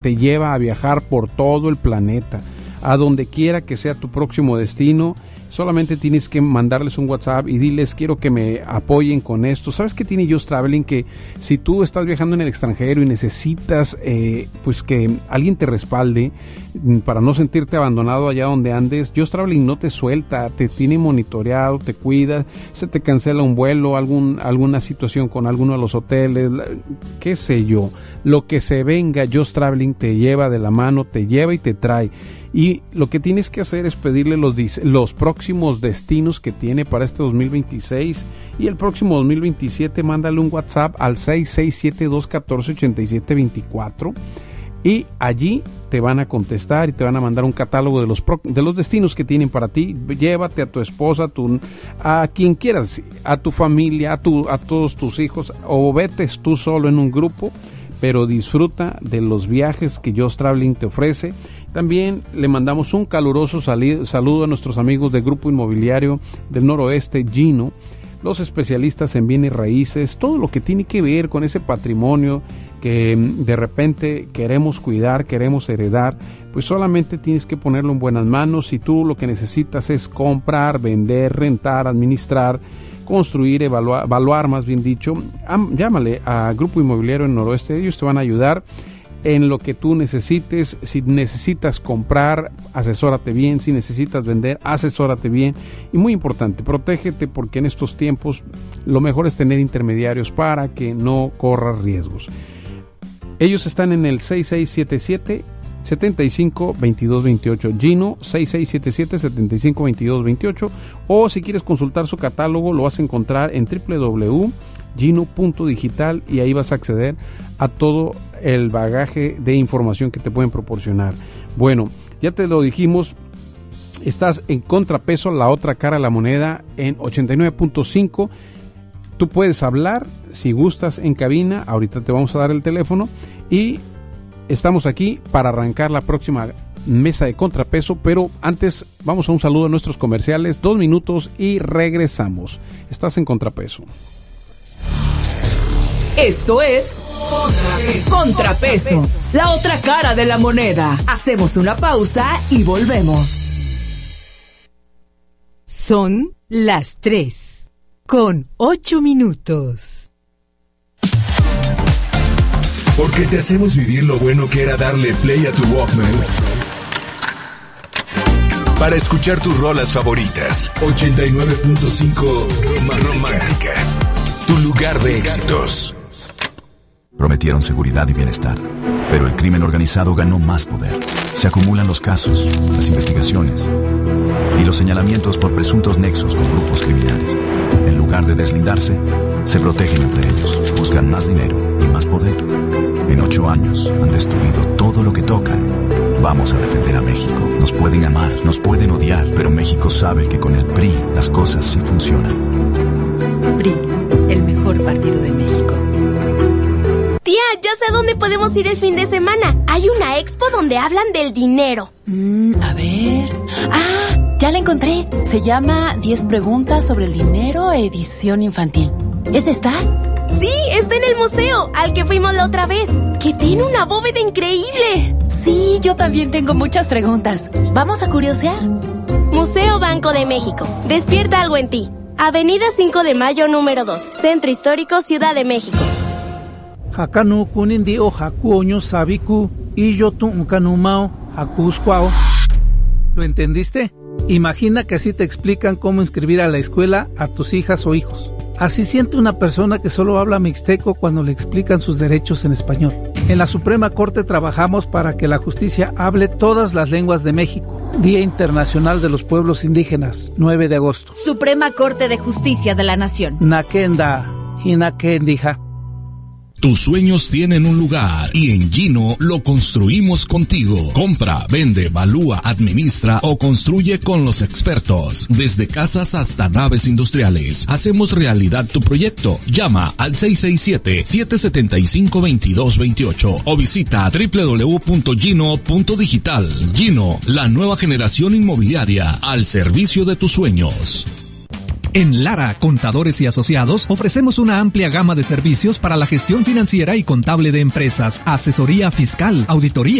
te lleva a viajar por todo el planeta, a donde quiera que sea tu próximo destino. Solamente tienes que mandarles un WhatsApp y diles: quiero que me apoyen con esto. ¿Sabes qué tiene Just Traveling? Que si tú estás viajando en el extranjero y necesitas pues que alguien te respalde para no sentirte abandonado allá donde andes, Just Traveling no te suelta, te tiene monitoreado, te cuida. Se te cancela un vuelo, alguna situación con alguno de los hoteles, qué sé yo, lo que se venga, Just Traveling te lleva de la mano, te lleva y te trae. Y lo que tienes que hacer es pedirle los próximos destinos que tiene para este 2026 y el próximo 2027. Mándale un WhatsApp al 667-214-8724 y allí te van a contestar y te van a mandar un catálogo de los destinos que tienen para ti. Llévate a tu esposa, a quien quieras, a tu familia, a todos tus hijos, o vete tú solo en un grupo, pero disfruta de los viajes que Just Traveling te ofrece. También le mandamos un caluroso saludo a nuestros amigos del Grupo Inmobiliario del Noroeste, Gino, los especialistas en bienes raíces, todo lo que tiene que ver con ese patrimonio que de repente queremos cuidar, queremos heredar. Pues solamente tienes que ponerlo en buenas manos. Si tú lo que necesitas es comprar, vender, rentar, administrar, construir, evaluar más bien dicho, llámale a Grupo Inmobiliario en Noroeste. Ellos te van a ayudar en lo que tú necesites. Si necesitas comprar, asesórate bien. Si necesitas vender, asesórate bien. Y muy importante, protégete, porque en estos tiempos lo mejor es tener intermediarios para que no corras riesgos. Ellos están en el 6677-752228, Gino 6677-752228, o si quieres consultar su catálogo lo vas a encontrar en www.gino.digital y ahí vas a acceder a todo el bagaje de información que te pueden proporcionar. Bueno, ya te lo dijimos, estás en Contrapeso, la otra cara de la moneda, en 89.5. Tú puedes hablar si gustas en cabina, ahorita te vamos a dar el teléfono y estamos aquí para arrancar la próxima mesa de Contrapeso, pero antes vamos a un saludo a nuestros comerciales, 2 minutos y regresamos. Estás en Contrapeso. Esto es Contrapeso, la otra cara de la moneda. Hacemos una pausa y volvemos. Son las 3:08. Porque te hacemos vivir lo bueno que era darle play a tu Walkman para escuchar tus rolas favoritas. 89.5 Romántica, tu lugar de éxitos. Prometieron seguridad y bienestar, pero el crimen organizado ganó más poder. Se acumulan los casos, las investigaciones y los señalamientos por presuntos nexos con grupos criminales. En lugar de deslindarse, se protegen entre ellos, buscan más dinero y más poder. En 8 años han destruido todo lo que tocan. Vamos a defender a México. Nos pueden amar, nos pueden odiar, pero México sabe que con el PRI las cosas sí funcionan. PRI, el mejor partido de México. Tía, ya sé dónde podemos ir el fin de semana. Hay una expo donde hablan del dinero. A ver... ¡Ah! Ya la encontré. Se llama 10 preguntas sobre el dinero, edición infantil. ¿Es esta? Sí, está en el museo, al que fuimos la otra vez, que tiene una bóveda increíble. Sí, yo también tengo muchas preguntas. ¿Vamos a curiosear? Museo Banco de México. Despierta algo en ti. Avenida 5 de Mayo, número 2, Centro Histórico, Ciudad de México. Hakanu kunindi o hakuoño sabiku y yo tu unkanumao hakuskwao. ¿Lo entendiste? Imagina que así te explican cómo inscribir a la escuela a tus hijas o hijos. Así siente una persona que solo habla mixteco cuando le explican sus derechos en español. En la Suprema Corte trabajamos para que la justicia hable todas las lenguas de México. Día Internacional de los Pueblos Indígenas, 9 de agosto. Suprema Corte de Justicia de la Nación. Nakenda, hinakendija. Tus sueños tienen un lugar y en Gino lo construimos contigo. Compra, vende, evalúa, administra o construye con los expertos. Desde casas hasta naves industriales. Hacemos realidad tu proyecto. Llama al 667-775-2228 o visita www.gino.digital. Gino, la nueva generación inmobiliaria al servicio de tus sueños. En Lara, Contadores y Asociados, ofrecemos una amplia gama de servicios para la gestión financiera y contable de empresas, asesoría fiscal, auditoría,